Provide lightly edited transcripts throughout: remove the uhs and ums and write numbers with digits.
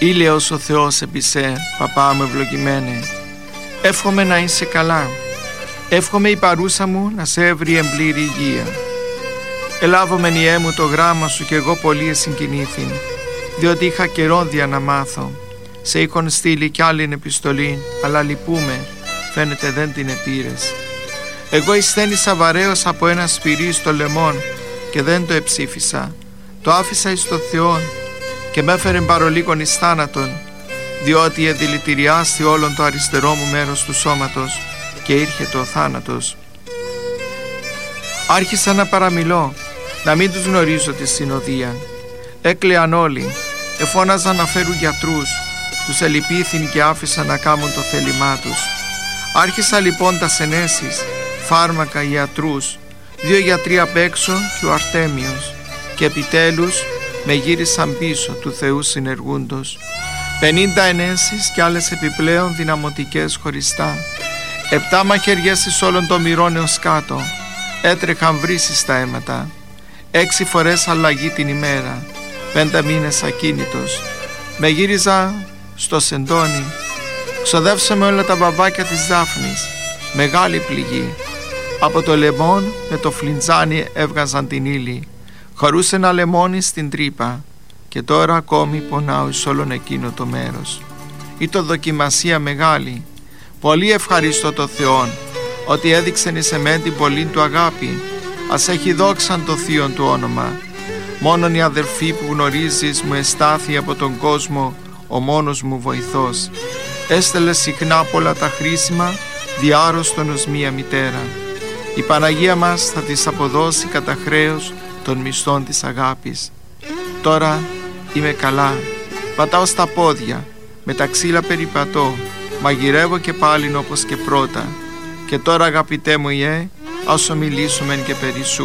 Ήλαιος ο Θεός επί σε, παπά μου ευλογημένε. Εύχομαι να είσαι καλά. Εύχομαι η παρούσα μου να σε έβρει εμπλήρη υγεία. Ελάβομεν Ιε μου το γράμμα σου κι εγώ πολύ εσυγκινήθην, διότι είχα καιρόν δια να μάθω. Σε είχον στείλει κι άλλην επιστολή, αλλά λυπούμε, φαίνεται δεν την επήρες. Εγώ εισθένησα βαρέως από ένα σπυρί στο λαιμόν και δεν το εψήφισα. Το άφησα εις το Θεόν και με έφερε παρολίγων εις θάνατον, διότι εδηλητηριάστη όλον το αριστερό μου μέρος του σώματος και ήρχεται ο θάνατος. Άρχισα να παραμιλώ, να μην τους γνωρίζω τη συνοδεία. Έκλαιαν όλοι, εφώναζαν να φέρουν γιατρούς, τους ελυπήθην και άφησαν να κάνουν το θέλημά τους. Άρχισα λοιπόν τα ενέσεις, φάρμακα, ιατρούς, 2 γιατροί απ' έξω και ο Αρτέμιος, και επιτέλους με γύρισαν πίσω του Θεού συνεργούντος. 50 ενέσεις και άλλες επιπλέον δυναμωτικές χωριστά. 7 μαχαιριές εις όλων των μυρών έως κάτω. Έτρεχαν βρύσεις στα αίματα. 6 φορές αλλαγή την ημέρα. 5 μήνες ακίνητος. Με γύριζα στο σεντόνι. Ξοδεύσαμε όλα τα μπαμπάκια της Δάφνης. Μεγάλη πληγή. Από το λεμόν με το φλιντζάνι έβγαζαν την ύλη. Χωρούσε ένα λεμόνι στην τρύπα. Και τώρα ακόμη πονάω εις όλον εκείνο το μέρος. Ήταν δοκιμασία μεγάλη. Πολύ ευχαριστώ το Θεόν, ότι έδειξεν εις εμέν την πολλή του αγάπη. Ας έχει δόξαν το θείον του όνομα. Μόνον η αδερφή που γνωρίζεις μου εστάθη από τον κόσμο, ο μόνος μου βοηθός. Έστελε συχνά πολλά τα χρήσιμα, διάρρωστον ως μία μητέρα. Η Παναγία μας θα της αποδώσει κατά χρέος των μισθών της αγάπης. Τώρα είμαι καλά, πατάω στα πόδια, με τα ξύλα περιπατώ, μαγειρεύω και πάλιν όπως και πρώτα. Και τώρα αγαπητέ μου Ιε, ας ομιλήσουμε και περί σου.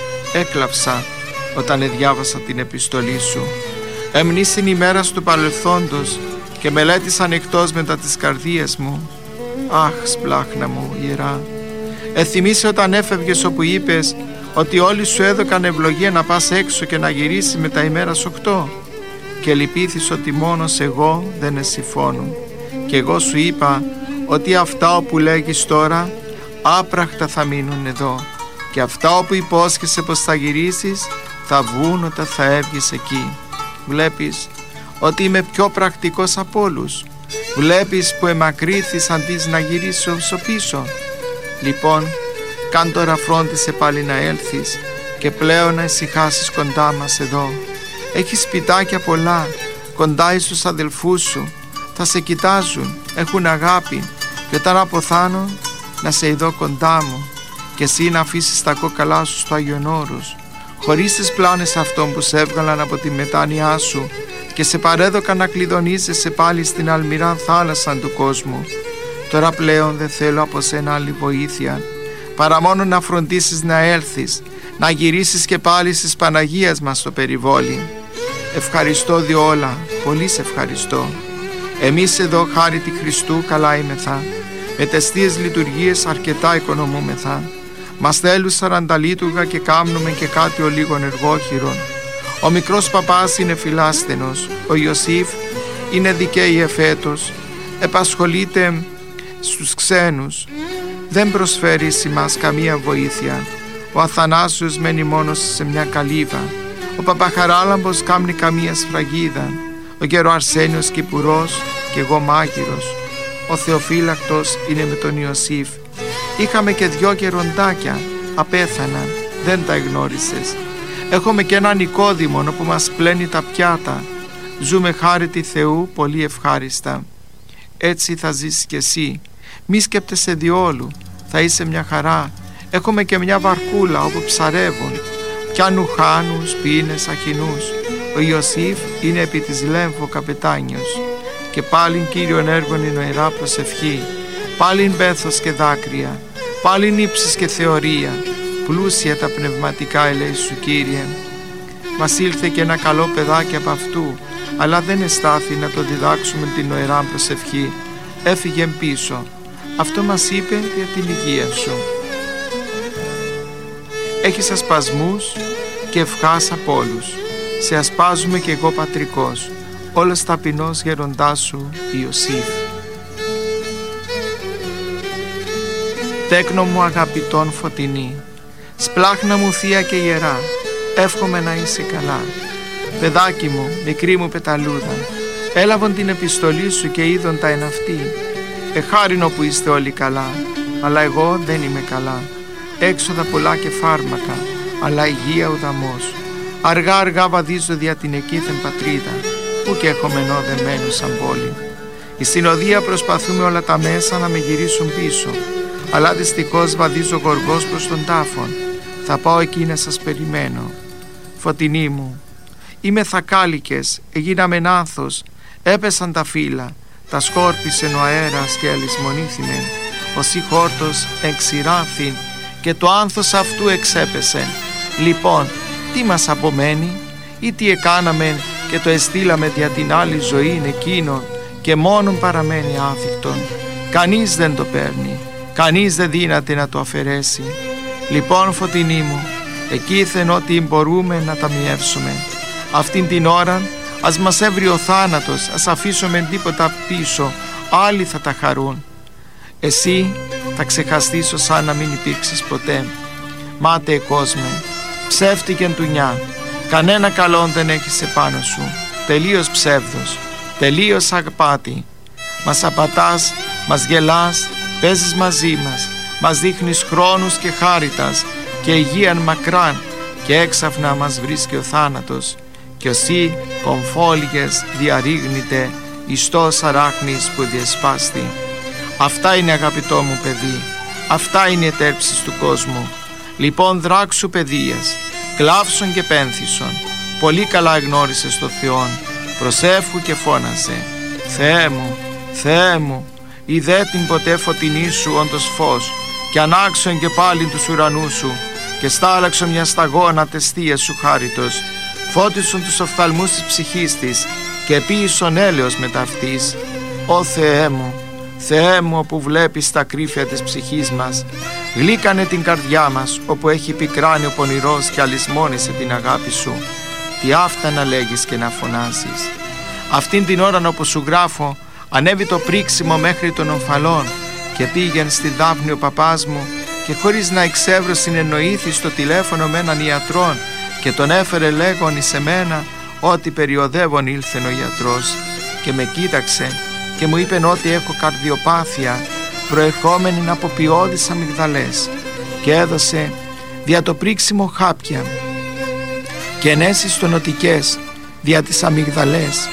Έκλαψα όταν διάβασα την επιστολή σου. Εμνήσιν ημέρας του παρελθόντος και μελέτησαν εκτός μετά τις καρδίες μου. Αχ, σπλάχνα μου ιερά, εθυμίσαι όταν έφευγες όπου είπες ότι όλοι σου έδωκαν ευλογία να πας έξω και να γυρίσεις με τα ημέρας 8, και λυπήθης ότι μόνος εγώ δεν εσυφώνουν. Και εγώ σου είπα ότι αυτά όπου λέγεις τώρα άπρακτα θα μείνουν εδώ, και αυτά όπου υπόσχεσαι πως θα γυρίσεις θα βγουν όταν θα έβγεις εκεί. Βλέπεις ότι είμαι πιο πρακτικός από όλους. Βλέπεις που εμακρύθης αντί να γυρίσεις πίσω. Λοιπόν, κάν τώρα φρόντισε πάλι να έλθεις και πλέον να ησυχάσεις κοντά μας εδώ. Έχεις σπιτάκια πολλά κοντά εις τους αδελφούς σου. Θα σε κοιτάζουν, έχουν αγάπη, και όταν αποθάνω να σε ειδώ κοντά μου και εσύ να αφήσεις τα κόκαλά σου στο Άγιον Όρος, χωρίς τις πλάνες αυτών που σε έβγαλαν από τη μετάνοιά σου και σε παρέδωκαν να κλειδονίζεσαι πάλι στην αλμυρά θάλασσα του κόσμου. Τώρα πλέον δεν θέλω από σένα άλλη βοήθεια, παρά μόνο να φροντίσεις να έλθεις, να γυρίσεις και πάλι στις Παναγίας μας στο περιβόλι. Ευχαριστώ δι' όλα, πολύ σε ευχαριστώ. Εμείς εδώ χάρη τη Χριστού καλά είμεθα, με τεστίες λειτουργίες αρκετά οικονομούμεθα. Μας θέλουν 40 λίτουργα και κάμνουμε και κάτι ο λίγων εργόχειρων. Ο μικρός παπάς είναι φιλάσθενος, ο Ιωσήφ είναι δικαίη εφέτος, επασχολείται στους ξένους, δεν προσφέρει σε μας καμία βοήθεια. Ο Αθανάσιος μένει μόνος σε μια καλύβα, ο Παπαχαράλαμπος κάμνει καμία σφραγίδα, ο γερο Αρσένιος Κυπουρός και εγώ μάγειρος. Ο Θεοφύλακτος είναι με τον Ιωσήφ. Είχαμε και 2 γεροντάκια, απέθαναν, δεν τα εγνώρισες. Έχουμε και έναν Νικόδημον όπου μας πλένει τα πιάτα. Ζούμε χάρη τη Θεού πολύ ευχάριστα. Έτσι θα ζήσεις κι εσύ. Μη σκέπτεσαι διόλου, θα είσαι μια χαρά. Έχουμε και μια βαρκούλα όπου ψαρεύουν, πιάνουν χάνους, πίνες, αχινούς. Ο Ιωσήφ είναι επί της Λέμφο καπετάνιος. Και πάλιν Κύριον έργον η νοερά προσευχή, πάλιν πέθος και δάκρυα, πάλιν ύψης και θεωρία, πλούσια τα πνευματικά ελέη σου Κύριε. Μας ήλθε και ένα καλό παιδάκι από αυτού, αλλά δεν εστάθη να το διδάξουμε την νοερά προσευχή. Έφυγε πίσω. Αυτό μας είπε για την υγεία σου. Έχεις ασπασμούς και ευχάς από όλους. Σε ασπάζουμε κι εγώ πατρικός. όλος ταπεινός γέροντάς σου Ιωσήφ. Τέκνο μου αγαπητόν Φωτεινή, σπλάχνα μου θεία και ιερά, εύχομαι να είσαι καλά. Παιδάκι μου, μικρή μου πεταλούδα, έλαβον την επιστολή σου και είδον τα εναυτή. Εχάρινο που είστε όλοι καλά, αλλά εγώ δεν είμαι καλά. Έξοδα πολλά και φάρμακα, αλλά υγεία ουδαμός. Αργά αργά βαδίζω δια την εκείθεν πατρίδα, που και έχω μενό δεμένου σαν πόλη. Η συνοδεία προσπαθούμε όλα τα μέσα να με γυρίσουν πίσω, αλλά δυστυχώς βαδίζω γοργός προς τον τάφον. Θα πάω εκεί να σας περιμένω. Φωτεινή μου, είμαι θακάλικες, έγιναμεν άνθος, έπεσαν τα φύλλα, τα σκόρπισεν ο αέρας και αλυσμονήθημεν, ο συγχόρτος εξηράθην και το άνθος αυτού εξέπεσεν. Λοιπόν, τι μας απομένει ή τι εκάναμεν και το εστήλαμε δια την άλλη ζωή εκείνο και μόνον παραμένει άθικτον. Κανείς δεν το παίρνει, κανείς δεν δύναται να το αφαιρέσει. Λοιπόν, Φωτεινή μου, εκείθεν ότι μπορούμε να ταμιεύσουμε. Αυτήν την ώρα ας μας έβρει ο θάνατος, ας αφήσουμε τίποτα πίσω, άλλοι θα τα χαρούν. Εσύ θα ξεχαστείς ως αν να μην υπήρξες ποτέ. Μάτε κόσμε, ψεύτικεν τουνιά, κανένα καλόν δεν έχεις επάνω σου, τελείως ψεύδος, τελείως απάτη. Μας απατάς, μας γελάς, παίζεις μαζί μας δείχνεις χρόνους και χάριτας και υγείαν μακράν και έξαφνα μας βρίσκει ο θάνατος και οσί κομφόλιγες διαρρήγνητε ιστός αράχνης που διεσπάστη. Αυτά είναι, αγαπητό μου παιδί, αυτά είναι οι ετέρψεις του κόσμου. Λοιπόν, δράξου παιδείας, κλάψον και πένθησον, πολύ καλά εγνώρισες το Θεόν, προσεύχου και φώναζε. Θεέ μου, Θεέ μου, είδε την ποτέ φωτεινή σου όντως φως και ανάξον και πάλι τους ουρανούς σου και στάλαξον μια σταγόνα τεστίας σου χάριτος, φώτισον τους οφθαλμούς της ψυχής της και επίησον έλεος μετά αυτής. Ω Θεέ μου, Θεέ μου, όπου βλέπεις τα κρύφια της ψυχής μας, γλύκανε την καρδιά μας όπου έχει πικράνει ο πονηρός και αλυσμόνισε την αγάπη σου. Τι αυτά να λέγεις και να φωνάζεις. Αυτήν την ώρα όπου σου γράφω ανέβη το πρίξιμο μέχρι των ομφαλών και πήγαινε στη Δάφνη ο παπάς μου και χωρίς να εξεύρω συνεννοήθη στο τηλέφωνο με έναν ιατρόν και τον έφερε λέγον εις εμένα ότι περιοδεύον ήλθεν ο ιατρός και με κοίταξε και μου είπεν ότι έχω καρδιοπάθεια προερχόμενη από ποιώδεις αμυγδαλές και έδωσε δια το πρίξιμο χάπια και ενέσεις τονωτικές δια τις αμυγδαλές